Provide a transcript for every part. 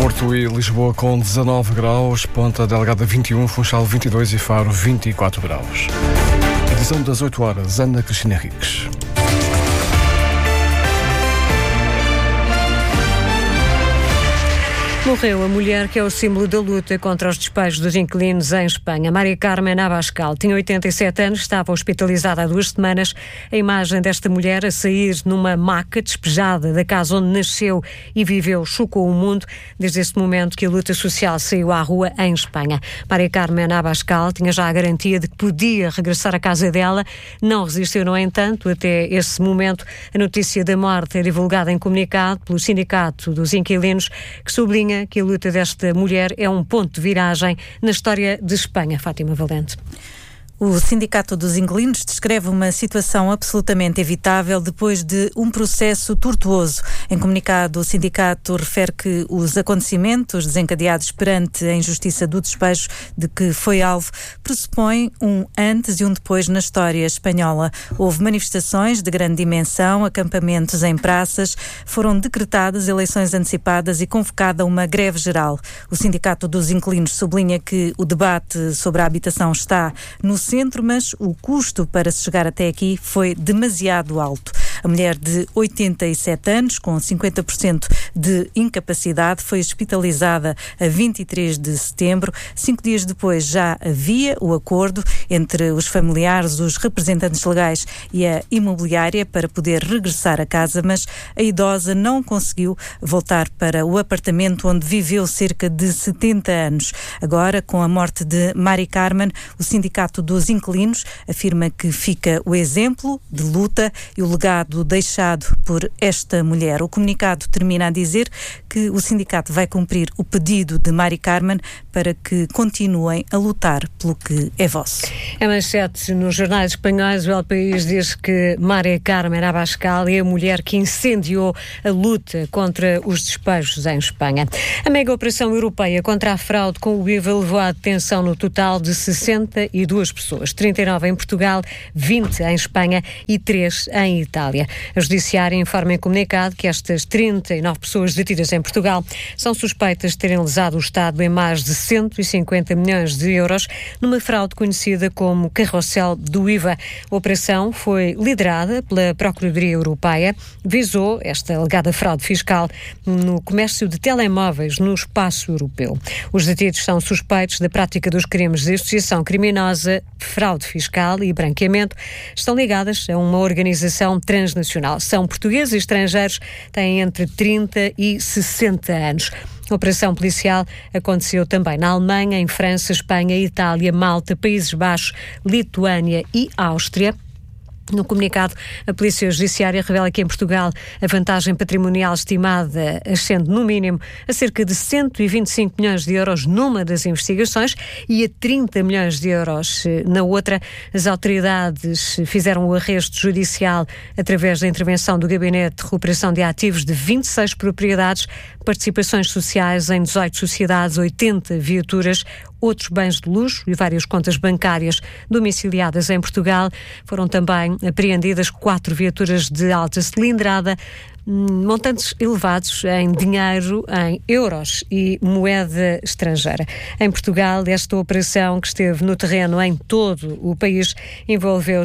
Porto e Lisboa com 19 graus, Ponta Delgada 21, Funchal 22 e Faro 24 graus. Edição das 8 horas, Ana Cristina Henriques. Morreu a mulher que é o símbolo da luta contra os despejos dos inquilinos em Espanha. Mari Carmen Abascal tinha 87 anos, estava hospitalizada há 2 semanas. A imagem desta mulher a sair numa maca despejada da casa onde nasceu e viveu chocou o mundo desde esse momento que a luta social saiu à rua em Espanha. Mari Carmen Abascal tinha já a garantia de que podia regressar à casa dela. Não resistiu, no entanto, até esse momento. A notícia da morte é divulgada em comunicado pelo Sindicato dos Inquilinos, que sublinha que a luta desta mulher é um ponto de viragem na história de Espanha. Fátima Valente. O Sindicato dos Inquilinos descreve uma situação absolutamente evitável depois de um processo tortuoso. Em comunicado, o sindicato refere que os acontecimentos desencadeados perante a injustiça do despejo de que foi alvo pressupõem um antes e um depois na história espanhola. Houve manifestações de grande dimensão, acampamentos em praças, foram decretadas eleições antecipadas e convocada uma greve geral. O Sindicato dos Inquilinos sublinha que o debate sobre a habitação está no centro, mas o custo para se chegar até aqui foi demasiado alto. A mulher de 87 anos, com 50% de incapacidade, foi hospitalizada a 23 de setembro. 5 dias depois já havia o acordo entre os familiares, os representantes legais e a imobiliária para poder regressar a casa, mas a idosa não conseguiu voltar para o apartamento onde viveu cerca de 70 anos. Agora, com a morte de Mari Carmen, o Sindicato dos Inquilinos afirma que fica o exemplo de luta e o legado deixado por esta mulher. O comunicado termina a dizer que o sindicato vai cumprir o pedido de Mari Carmen para que continuem a lutar pelo que é vosso. A manchete nos jornais espanhóis, o El País diz que Mari Carmen Abascal é a mulher que incendiou a luta contra os despejos em Espanha. A mega operação europeia contra a fraude com o IVA levou à detenção no total de 62 pessoas, 39 em Portugal, 20 em Espanha e 3 em Itália. A Judiciária informa em comunicado que estas 39 pessoas detidas em Portugal são suspeitas de terem lesado o Estado em mais de 150 milhões de euros numa fraude conhecida como carrossel do IVA. A operação foi liderada pela Procuradoria Europeia, visou esta alegada fraude fiscal no comércio de telemóveis no espaço europeu. Os detidos são suspeitos da prática dos crimes de associação criminosa, fraude fiscal e branqueamento. Estão ligadas a uma organização transnacional. São portugueses e estrangeiros, têm entre 30 e 60 anos. A operação policial aconteceu também na Alemanha, em França, Espanha, Itália, Malta, Países Baixos, Lituânia e Áustria. No comunicado, a Polícia Judiciária revela que em Portugal a vantagem patrimonial estimada ascende no mínimo a cerca de 125 milhões de euros numa das investigações e a 30 milhões de euros na outra. As autoridades fizeram o arresto judicial através da intervenção do Gabinete de Recuperação de Ativos de 26 propriedades, participações sociais em 18 sociedades, 80 viaturas, outros bens de luxo e várias contas bancárias domiciliadas em Portugal. Foram também apreendidas 4 viaturas de alta cilindrada, montantes elevados em dinheiro, em euros e moeda estrangeira. Em Portugal, esta operação, que esteve no terreno em todo o país, envolveu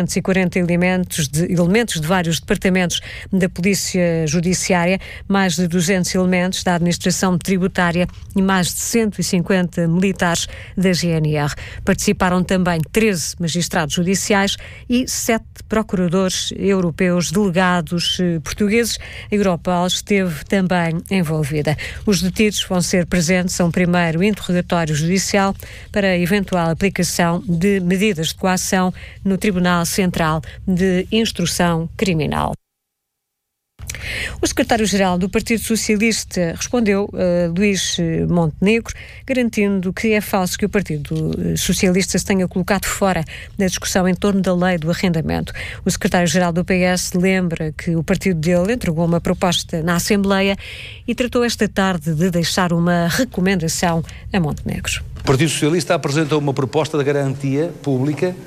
740 elementos de vários departamentos da Polícia Judiciária, mais de 200 elementos da Administração Tributária e mais de 150 militares da GNR. Participaram também 13 magistrados judiciais e 7 procuradores europeus delegados portugueses. A Europol esteve também envolvida. Os detidos vão ser presentes a um primeiro interrogatório judicial para a eventual aplicação de medidas de coação no Tribunal Central de Instrução Criminal. O secretário-geral do Partido Socialista respondeu a Luís Montenegro, garantindo que é falso que o Partido Socialista se tenha colocado fora da discussão em torno da lei do arrendamento. O secretário-geral do PS lembra que o partido dele entregou uma proposta na Assembleia e tratou esta tarde de deixar uma recomendação a Montenegro. O Partido Socialista apresentou uma proposta de garantia pública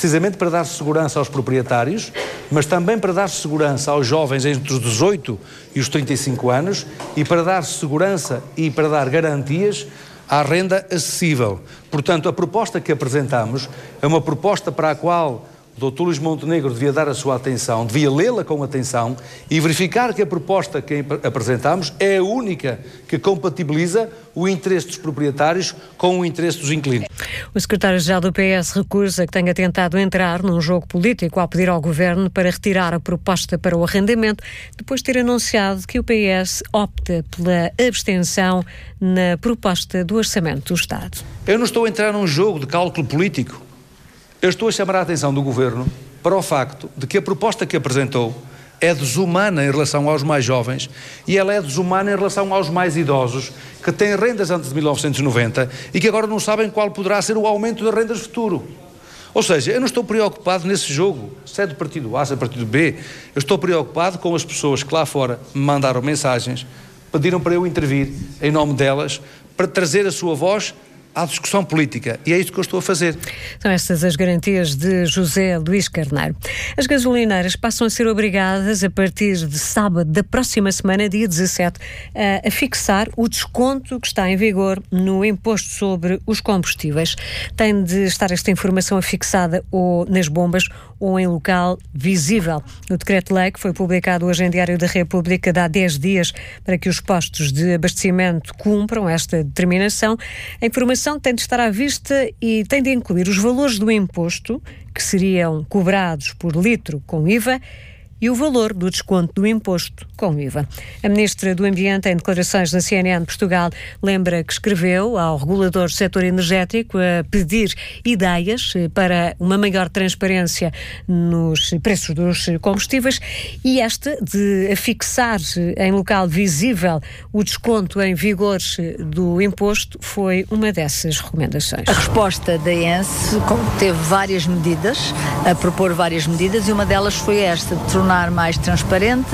precisamente para dar segurança aos proprietários, mas também para dar segurança aos jovens entre os 18 e os 35 anos e para dar segurança e para dar garantias à renda acessível. Portanto, a proposta que apresentamos é uma proposta para a qual o Dr. Luís Montenegro devia dar a sua atenção, devia lê-la com atenção e verificar que a proposta que apresentamos é a única que compatibiliza o interesse dos proprietários com o interesse dos inquilinos. O secretário-geral do PS recusa que tenha tentado entrar num jogo político ao pedir ao Governo para retirar a proposta para o arrendamento, depois de ter anunciado que o PS opta pela abstenção na proposta do Orçamento do Estado. Eu não estou a entrar num jogo de cálculo político. Eu estou a chamar a atenção do Governo para o facto de que a proposta que apresentou é desumana em relação aos mais jovens e ela é desumana em relação aos mais idosos que têm rendas antes de 1990 e que agora não sabem qual poderá ser o aumento das rendas futuro. Ou seja, eu não estou preocupado nesse jogo, se é do partido A, se é do partido B, eu estou preocupado com as pessoas que lá fora me mandaram mensagens, pediram para eu intervir em nome delas, para trazer a sua voz à discussão política, e é isso que eu estou a fazer. São estas as garantias de José Luís Carneiro. As gasolineiras passam a ser obrigadas, a partir de sábado da próxima semana, dia 17, a fixar o desconto que está em vigor no imposto sobre os combustíveis. Tem de estar esta informação afixada ou nas bombas ou em local visível. O decreto-lei, que foi publicado hoje em Diário da República, dá 10 dias para que os postos de abastecimento cumpram esta determinação. A informação tem de estar à vista e tem de incluir os valores do imposto que seriam cobrados por litro com IVA e o valor do desconto do imposto com IVA. A Ministra do Ambiente, em declarações na CNN Portugal, lembra que escreveu ao regulador do setor energético a pedir ideias para uma maior transparência nos preços dos combustíveis e esta de fixar em local visível o desconto em vigor do imposto foi uma dessas recomendações. A resposta da ENSE teve várias medidas, a propor várias medidas, e uma delas foi esta, de tornar mais transparente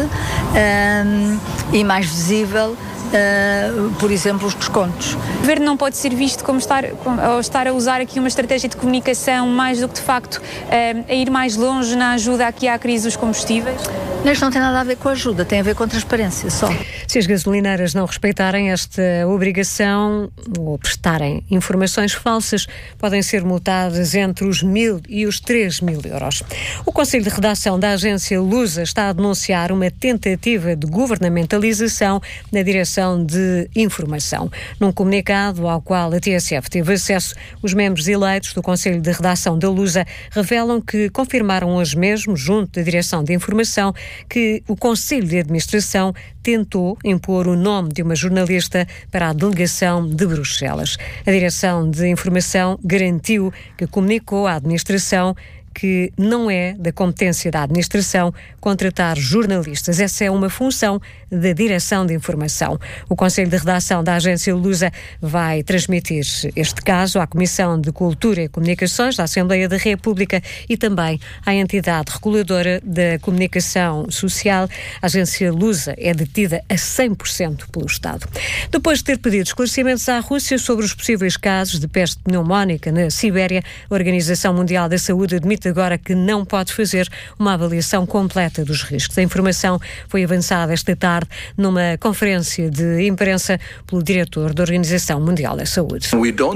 e mais visível, por exemplo, os descontos. O Governo não pode ser visto como estar a usar aqui uma estratégia de comunicação mais do que, de facto, a ir mais longe na ajuda aqui à crise dos combustíveis? Isto não tem nada a ver com ajuda, tem a ver com transparência só. Se as gasolineiras não respeitarem esta obrigação ou prestarem informações falsas, podem ser multadas entre os 1.000 e os 3.000 euros. O Conselho de Redação da agência Lusa está a denunciar uma tentativa de governamentalização na direção de informação. Num comunicado ao qual a TSF teve acesso, os membros eleitos do Conselho de Redação da Lusa revelam que confirmaram hoje mesmo, junto da direção de informação, que o Conselho de Administração tentou impor o nome de uma jornalista para a delegação de Bruxelas. A direção de informação garantiu que comunicou à administração que não é da competência da administração contratar jornalistas. Essa é uma função da direção de informação. O Conselho de Redação da agência Lusa vai transmitir este caso à Comissão de Cultura e Comunicações da Assembleia da República e também à entidade reguladora da comunicação social. A agência Lusa é detida a 100% pelo Estado. Depois de ter pedido esclarecimentos à Rússia sobre os possíveis casos de peste pneumónica na Sibéria, a Organização Mundial da Saúde admite agora que não pode fazer uma avaliação completa dos riscos. A informação foi avançada esta tarde numa conferência de imprensa pelo diretor da Organização Mundial da Saúde.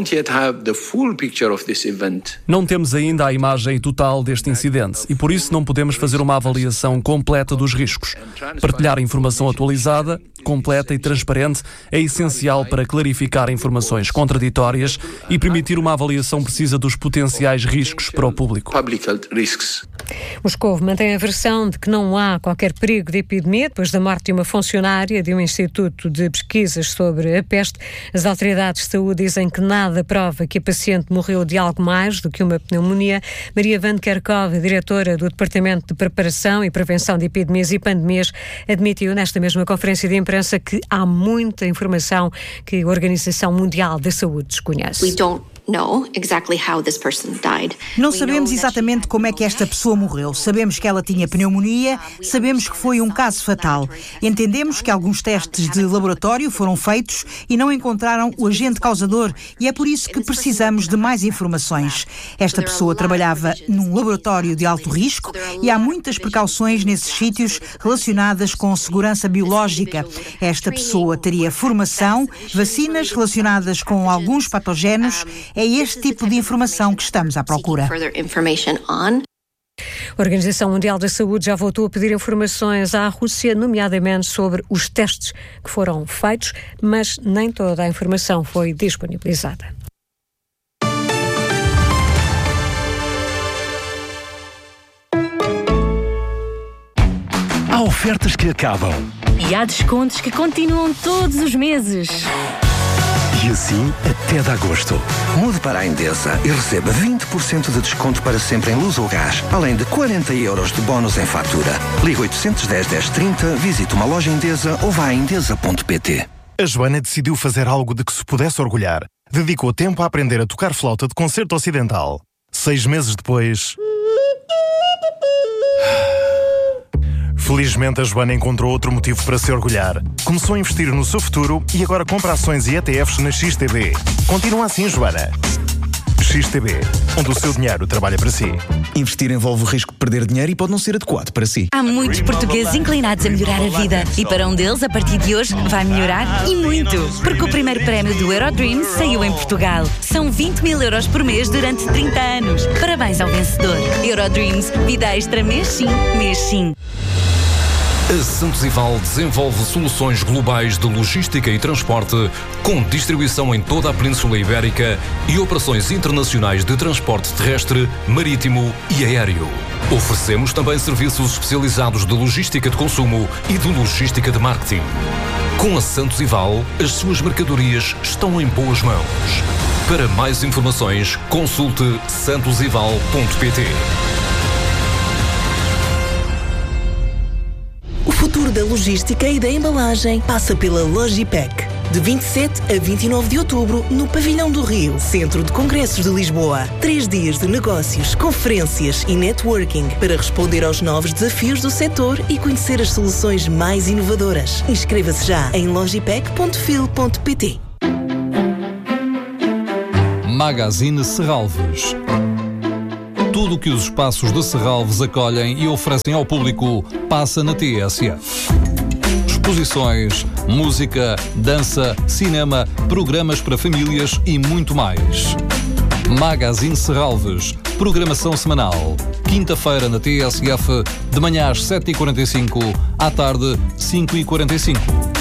Não temos ainda a imagem total deste incidente e por isso não podemos fazer uma avaliação completa dos riscos. Partilhar informação atualizada, completa e transparente é essencial para clarificar informações contraditórias e permitir uma avaliação precisa dos potenciais riscos para o público. Moscou mantém a versão de que não há qualquer perigo de epidemia depois da morte de uma funcionária de um instituto de pesquisas sobre a peste. As autoridades de saúde dizem que nada prova que a paciente morreu de algo mais do que uma pneumonia. Maria Van Kerkhove, diretora do Departamento de Preparação e Prevenção de Epidemias e Pandemias, admitiu nesta mesma conferência de imprensa que há muita informação que a Organização Mundial da Saúde desconhece. Não sabemos exatamente como é que esta pessoa morreu. Sabemos que ela tinha pneumonia, sabemos que foi um caso fatal. Entendemos que alguns testes de laboratório foram feitos e não encontraram o agente causador, e é por isso que precisamos de mais informações. Esta pessoa trabalhava num laboratório de alto risco e há muitas precauções nesses sítios relacionadas com segurança biológica. Esta pessoa teria formação, vacinas relacionadas com alguns patogénios. É este tipo de informação que estamos à procura. A Organização Mundial da Saúde já voltou a pedir informações à Rússia, nomeadamente sobre os testes que foram feitos, mas nem toda a informação foi disponibilizada. Há ofertas que acabam. E há descontos que continuam todos os meses. E assim até de agosto. Mude para a Endesa e receba 20% de desconto para sempre em luz ou gás, além de 40 € de bónus em fatura. Ligue 810 1030, visite uma loja Endesa ou vá a endesa.pt. A Joana decidiu fazer algo de que se pudesse orgulhar. Dedicou tempo a aprender a tocar flauta de concerto ocidental. 6 meses depois... Felizmente, a Joana encontrou outro motivo para se orgulhar. Começou a investir no seu futuro e agora compra ações e ETFs na XTB. Continua assim, Joana. XTB, onde o seu dinheiro trabalha para si. Investir envolve o risco de perder dinheiro e pode não ser adequado para si. Há muitos portugueses inclinados a melhorar a vida. E para um deles, a partir de hoje, vai melhorar e muito. Porque o primeiro prémio do Eurodreams saiu em Portugal. São 20.000 € por mês durante 30 anos. Parabéns ao vencedor. Eurodreams, vida extra mês sim, mês sim. A Santos Ival desenvolve soluções globais de logística e transporte com distribuição em toda a Península Ibérica e operações internacionais de transporte terrestre, marítimo e aéreo. Oferecemos também serviços especializados de logística de consumo e de logística de marketing. Com a Santos Ival, as suas mercadorias estão em boas mãos. Para mais informações, consulte santosival.pt. O futuro da logística e da embalagem passa pela Logipec. De 27 a 29 de outubro, no Pavilhão do Rio, Centro de Congressos de Lisboa. 3 dias de negócios, conferências e networking para responder aos novos desafios do setor e conhecer as soluções mais inovadoras. Inscreva-se já em logipec.fil.pt. Magazine Serralves. Tudo o que os espaços de Serralves acolhem e oferecem ao público passa na TSF. Exposições, música, dança, cinema, programas para famílias e muito mais. Magazine Serralves. Programação semanal. Quinta-feira na TSF, de manhã às 7h45, à tarde 5h45.